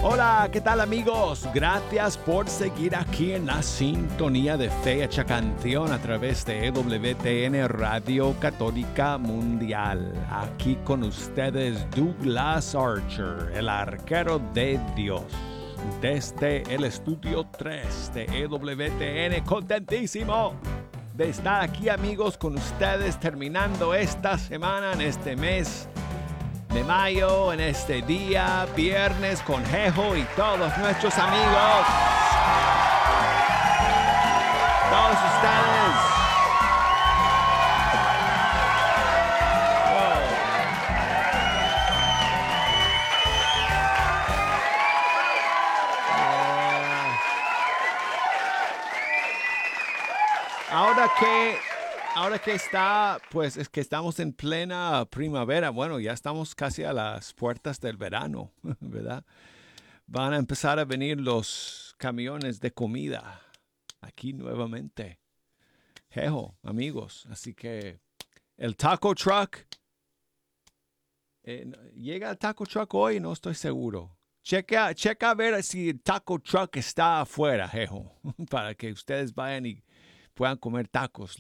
Hola, ¿qué tal amigos? Gracias por seguir aquí en la sintonía de Fecha Canción a través de EWTN Radio Católica Mundial. Aquí con ustedes Douglas Archer, el arquero de Dios. Desde el estudio 3 de EWTN, contentísimo de estar aquí amigos con ustedes terminando esta semana en este mes de mayo, en este día, viernes, con Jejo y todos nuestros amigos. Todos ustedes. Ahora que está, pues es que estamos en plena primavera. Bueno, ya estamos casi a las puertas del verano, ¿verdad? Van a empezar a venir los camiones de comida aquí nuevamente. Jejo, amigos. Así que el taco truck, llega el taco truck hoy, no estoy seguro. Checa a ver si el taco truck está afuera, jejo, para que ustedes vayan y puedan comer tacos